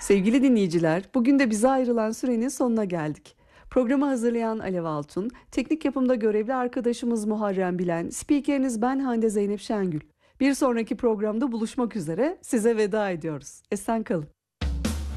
Sevgili dinleyiciler, bugün de bize ayrılan sürenin sonuna geldik. Programı hazırlayan Alev Altun, teknik yapımda görevli arkadaşımız Muharrem Bilen, spikeriniz ben Hande Zeynep Şengül. Bir sonraki programda buluşmak üzere, size veda ediyoruz. Esen kalın.